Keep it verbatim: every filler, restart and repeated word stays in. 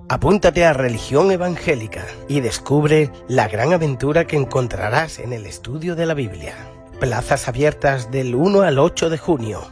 Apúntate a Religión Evangélica y descubre la gran aventura que encontrarás en el estudio de la Biblia. Plazas abiertas del uno al ocho de junio.